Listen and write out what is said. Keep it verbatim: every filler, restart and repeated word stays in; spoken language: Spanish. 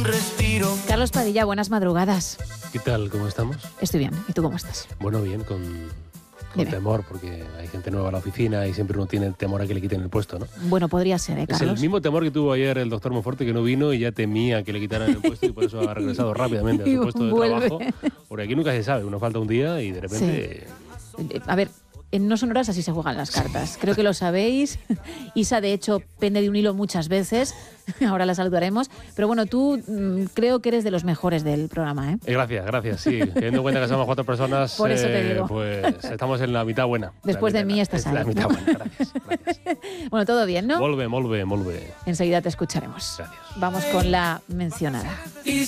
respiro. Carlos Padilla, buenas madrugadas. ¿Qué tal? ¿Cómo estamos? Estoy bien. ¿Y tú cómo estás? Bueno, bien, con, con temor, porque hay gente nueva en la oficina y siempre uno tiene temor a que le quiten el puesto, ¿no? Bueno, podría ser, ¿eh, Carlos? Es el mismo temor que tuvo ayer el doctor Monforte, que no vino y ya temía que le quitaran el puesto y por eso ha regresado rápidamente a su puesto de Vuelve. trabajo. Porque aquí nunca se sabe, uno falta un día y de repente... Sí. A ver... En No Sonoras así se juegan las cartas. Creo que lo sabéis. Isa, de hecho, pende de un hilo muchas veces. Ahora la saludaremos. Pero bueno, tú mmm, creo que eres de los mejores del programa, ¿eh? Eh, gracias, gracias, sí. Teniendo en cuenta que somos cuatro personas, Por eso te digo. Eh, pues estamos en la mitad buena. Después mitad, de mí estás es ahí. La mitad ¿no? buena, gracias, gracias. Bueno, todo bien, ¿no? Volve, volve, volve. Enseguida te escucharemos. Gracias. Vamos con la mencionada. Y